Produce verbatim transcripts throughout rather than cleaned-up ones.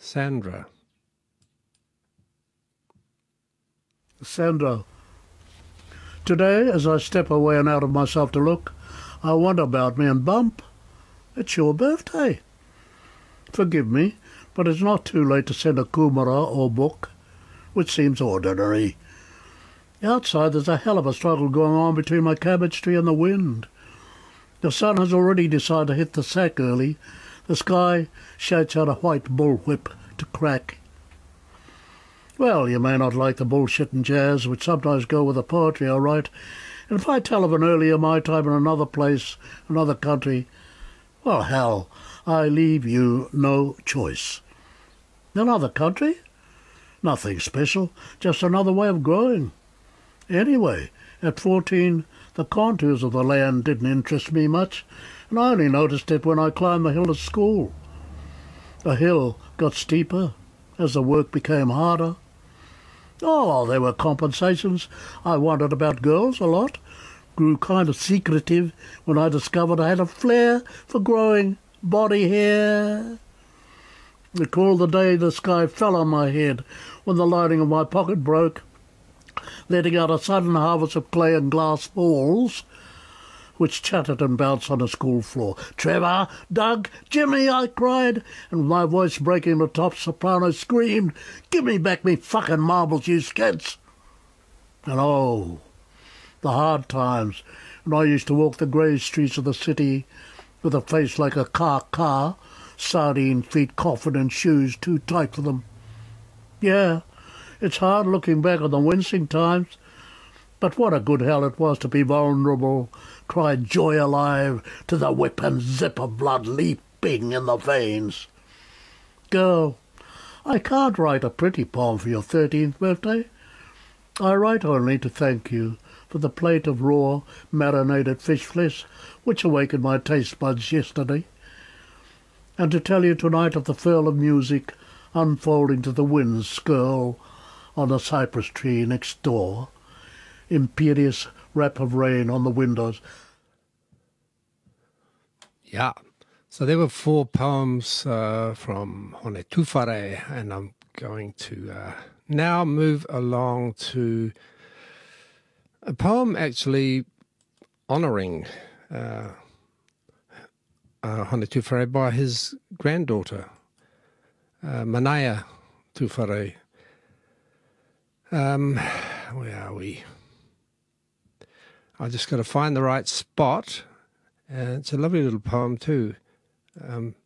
Sandra. Sandra, today as I step away and out of myself to look, I wonder about me and bump. It's your birthday. Forgive me, but it's not too late to send a kumara or book, which seems ordinary. Outside there's a hell of a struggle going on between my cabbage tree and the wind. The sun has already decided to hit the sack early. The sky shouts out a white bullwhip to crack. Well, you may not like the bullshit and jazz which sometimes go with the poetry, all right, and if I tell of an earlier my time in another place, another country, well, hell, I leave you no choice. Another country? Nothing special, just another way of growing. Anyway, at fourteen, the contours of the land didn't interest me much, and I only noticed it when I climbed the hill to school. The hill got steeper as the work became harder. Oh, there were compensations. I wondered about girls a lot, grew kind of secretive when I discovered I had a flair for growing body hair. Recall the day the sky fell on my head when the lining of my pocket broke, letting out a sudden harvest of clay and glass balls, which chattered and bounced on the school floor. "Trevor! Doug! Jimmy!" I cried, and with my voice breaking the top soprano screamed, "Give me back me fucking marbles, you skids!" And oh, the hard times when I used to walk the grey streets of the city with a face like a car-car, sardine feet coffin and shoes too tight for them. Yeah, it's hard looking back on the wincing times, but what a good hell it was to be vulnerable, cry joy alive to the whip and zip of blood leaping in the veins. Girl, I can't write a pretty poem for your thirteenth birthday. I write only to thank you for the plate of raw, marinated fish flesh which awakened my taste buds yesterday, and to tell you tonight of the furl of music unfolding to the wind's skirl on the cypress tree next door, imperious rap of rain on the windows. Yeah. So there were four poems uh, from Hone Tūwhare, and I'm going to uh, now move along to a poem actually honouring uh, uh, Hone Tūwhare by his granddaughter, uh, Manaia Tūwhare. Um, where are we? I just got to find the right spot. And it's a lovely little poem too. Um,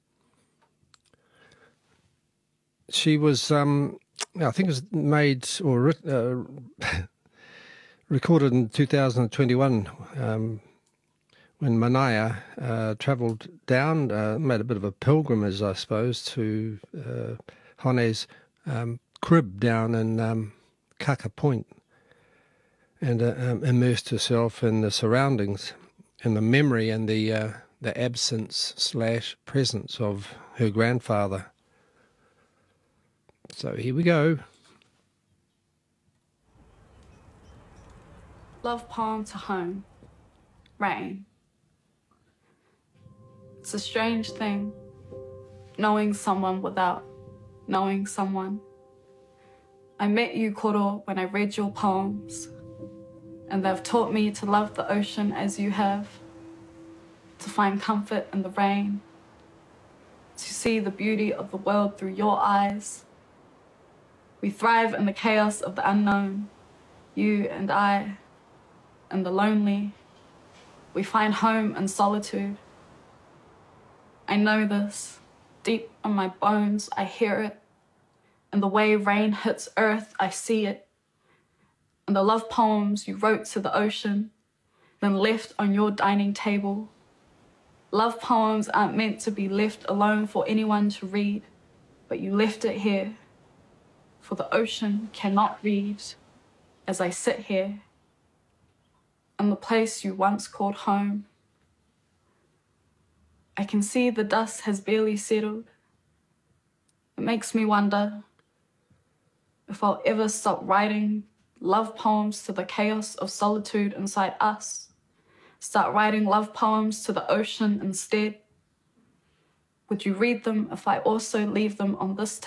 she was, um, I think it was made or uh, recorded in two thousand twenty-one um, when Manaia uh, travelled down, uh, made a bit of a pilgrimage, I suppose, to uh, Hone's um, crib down in um, Kaka Point, and uh, um, immersed herself in the surroundings and the memory and the uh, the absence slash presence of her grandfather. So here we go. Love poem to home. Rain. It's a strange thing, knowing someone without knowing someone. I met you, Koro, when I read your poems, and they've taught me to love the ocean as you have, to find comfort in the rain, to see the beauty of the world through your eyes. We thrive in the chaos of the unknown, you and I, and the lonely. We find home in solitude. I know this. Deep in my bones, I hear it. And the way rain hits earth, I see it. And the love poems you wrote to the ocean, then left on your dining table. Love poems aren't meant to be left alone for anyone to read, but you left it here, for the ocean cannot read as I sit here in the place you once called home. I can see the dust has barely settled. It makes me wonder if I'll ever stop writing love poems to the chaos of solitude inside us. Start writing love poems to the ocean instead. Would you read them if I also leave them on this